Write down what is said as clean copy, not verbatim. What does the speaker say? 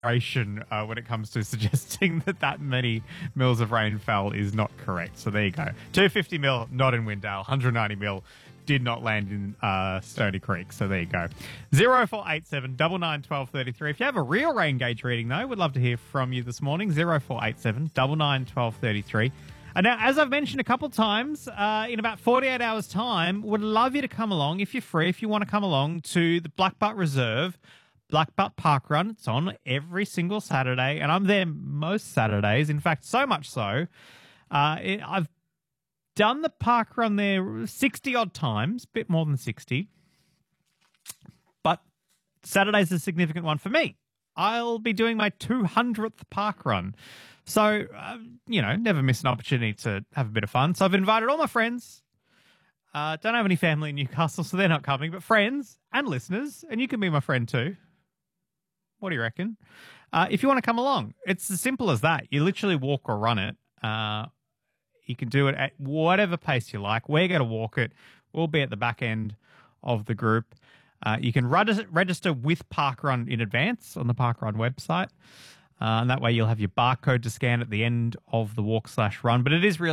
when it comes to suggesting that many mils of rain fell is not correct. So there you go. 250 mil, not in Windale. 190 mil did not land in Stony Creek. So there you go. 0487 99 12 33. If you have a real rain gauge reading, though, we'd love to hear from you this morning. 0487 99 12 33. And now, as I've mentioned a couple of times, in about 48 hours' time, would love you to come along, if you're free, if you want to come along to the Blackbutt Reserve, Blackbutt Park Run. It's on every single Saturday, and I'm there most Saturdays. In fact, so much so, I've done the park run there 60-odd times, a bit more than 60. But Saturday's a significant one for me. I'll be doing my 200th park run. So, never miss an opportunity to have a bit of fun. So I've invited all my friends. Don't have any family in Newcastle, so they're not coming, but friends and listeners, and you can be my friend too. What do you reckon? If you want to come along, it's as simple as that. You literally walk or run it. You can do it at whatever pace you like. We're going to walk it. We'll be at the back end of the group. You can register with Parkrun in advance on the Parkrun website. And that way you'll have your barcode to scan at the end of the walk/run. But it is really